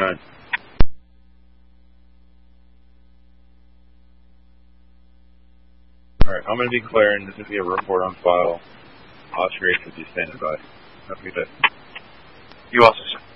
Right. Alright, I'm going to be declaring this is a report on file. Oscar 850 standing by. Have a good day. You also, sir.